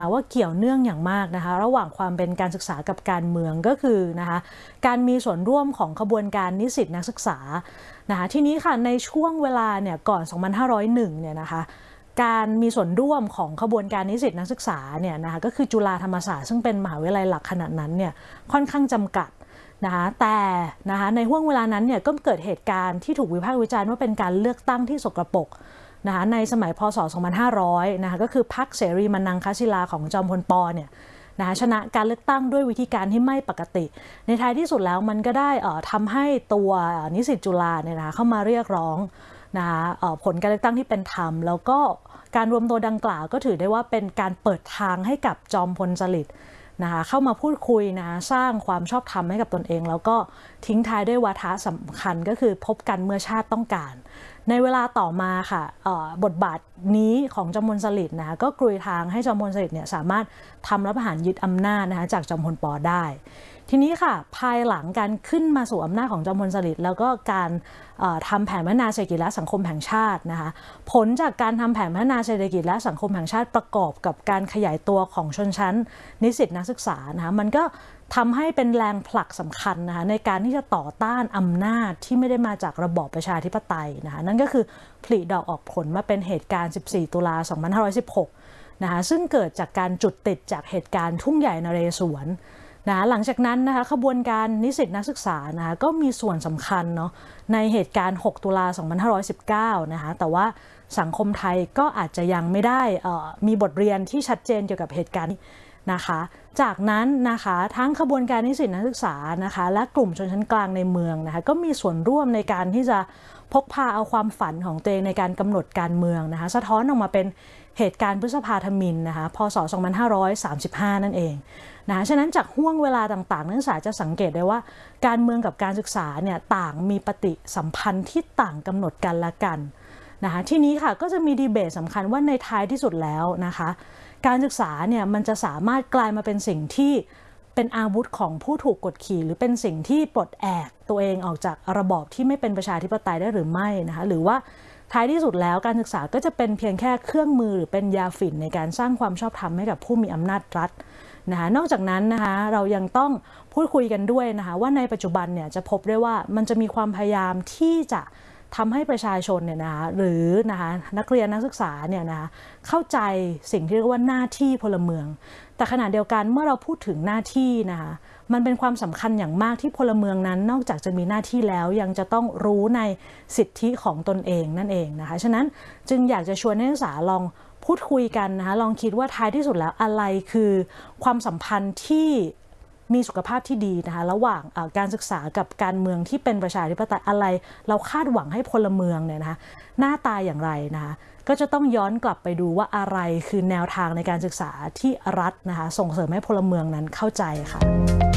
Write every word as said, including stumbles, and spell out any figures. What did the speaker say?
ว่าเกี่ยวเนื่องอย่างมากนะคะระหว่างความเป็นการศึกษากับการเมืองก็คือนะคะการมีส่วนร่วมของขบวนการนิสิตนักศึกษานะคะทีนี้ค่ะในช่วงเวลาเนี่ยก่อน สองพันห้าร้อยเอ็ด เนี่ยนะคะการมีส่วนร่วมของขบวนการนิสิตนักศึกษาเนี่ยนะคะก็คือจุฬาธรรมศาสตร์ซึ่งเป็นมหาวิทยาลัยหลักขนาดนั้นเนี่ยค่อนข้างจำกัดนะคะแต่นะคะในห่วงเวลานั้นเนี่ยก็เกิดเหตุการณ์ที่ถูกวิพากษ์วิจารณ์ว่าเป็นการเลือกตั้งที่สกปรกนะคะในสมัยพ.ศ. สองพันห้าร้อยนะคะก็คือพรรคเสรีมนังคศิลาของจอมพลป.เนี่ยนะคะชนะการเลือกตั้งด้วยวิธีการที่ไม่ปกติในท้ายที่สุดแล้วมันก็ได้ทำให้ตัวนิสิตจุฬาเนี่ยนะคะเข้ามาเรียกร้องนะคะผลการเลือกตั้งที่เป็นธรรมแล้วก็การรวมตัวดังกล่าวก็ถือได้ว่าเป็นการเปิดทางให้กับจอมพลสฤษดิ์นะคะเข้ามาพูดคุยนะสร้างความชอบธรรมให้กับตนเองแล้วก็ทิ้งท้ายด้วยวาทะสำคัญก็คือพบกันเมื่อชาติต้องการในเวลาต่อมาค่ะบทบาทนี้ของจอมพลสฤษดิ์นะคะก็กลุยทางให้จอมพลสฤษดิ์เนี่ยสามารถทำรัฐประหารยึดอำนาจนะคะจากจอมพลป.ได้ทีนี้ค่ะภายหลังการขึ้นมาสู่อำนาจของจอมพลสฤษดิ์แล้วก็การทำแผนพัฒนาเศรษฐกิจและสังคมแห่งชาตินะคะผลจากการทำแผนพัฒนาเศรษฐกิจและสังคมแห่งชาติประกอบกับการขยายตัวของชนชั้นนิสิตนักศึกษานะคะมันก็ทำให้เป็นแรงผลักสำคัญนะคะในการที่จะต่อต้านอำนาจที่ไม่ได้มาจากระบอบประชาธิปไตยนะคะนั่นก็คือผลิดอกออกผลมาเป็นเหตุการณ์ สิบสี่ ตุลา สองพันห้าร้อยสิบหก นะคะซึ่งเกิดจากการจุดติดจากเหตุการณ์ทุ่งใหญ่นเรศวรนะหลังจากนั้นนะคะขบวนการนิสิตนักศึกษานะคะก็มีส่วนสำคัญเนาะในเหตุการณ์ หก ตุลา สองพันห้าร้อยสิบเก้า นะคะแต่ว่าสังคมไทยก็อาจจะยังไม่ได้มีบทเรียนที่ชัดเจนเกี่ยวกับเหตุการณ์นะคะจากนั้นนะคะทั้งขบวนการนิสิตนักศึกษานะคะและกลุ่มชนชั้นกลางในเมืองนะคะก็มีส่วนร่วมในการที่จะพกพาเอาความฝันของตัวเองในการกำหนดการเมืองนะคะสะท้อนออกมาเป็นเหตุการณ์พฤษภาธมิฬนะคะพ.ศ. สองพันห้าร้อยสามสิบห้า นั่นเองนะคะฉะนั้นจากห่วงเวลาต่างๆนักศึกษาจะสังเกตได้ว่าการเมืองกับการศึกษาเนี่ยต่างมีปฏิสัมพันธ์ที่ต่างกำหนดกันละกันนะคะทีนี้ค่ะก็จะมีดีเบตสำคัญว่าในท้ายที่สุดแล้วนะคะการศึกษาเนี่ยมันจะสามารถกลายมาเป็นสิ่งที่เป็นอาวุธของผู้ถูกกดขี่หรือเป็นสิ่งที่ปลดแอกตัวเองออกจากระบอบที่ไม่เป็นประชาธิปไตยได้หรือไม่นะคะหรือว่าท้ายที่สุดแล้วการศึกษาก็จะเป็นเพียงแค่เครื่องมือหรือเป็นยาฝิ่นในการสร้างความชอบธรรมให้กับผู้มีอำนาจรัฐนะคะนอกจากนั้นนะคะเรายังต้องพูดคุยกันด้วยนะคะว่าในปัจจุบันเนี่ยจะพบได้ว่ามันจะมีความพยายามที่จะทำให้ประชาชนเนี่ยนะคะหรือนะคะนักเรียนนักศึกษาเนี่ยนะคะเข้าใจสิ่งที่เรียกว่าหน้าที่พลเมืองแต่ขณะเดียวกันเมื่อเราพูดถึงหน้าที่นะคะมันเป็นความสำคัญอย่างมากที่พลเมืองนั้นนอกจากจะมีหน้าที่แล้วยังจะต้องรู้ในสิทธิของตนเองนั่นเองนะคะฉะนั้นจึงอยากจะชวนนักศึกษาลองพูดคุยกันนะคะลองคิดว่าท้ายที่สุดแล้วอะไรคือความสัมพันธ์ที่มีสุขภาพที่ดีนะคะระหว่างการศึกษากับการเมืองที่เป็นประชาธิปไตยอะไรเราคาดหวังให้พลเมืองเนี่ยนะคะหน้าตาอย่างไรนะคะก็จะต้องย้อนกลับไปดูว่าอะไรคือแนวทางในการศึกษาที่รัฐนะคะส่งเสริมให้พลเมืองนั้นเข้าใจค่ะ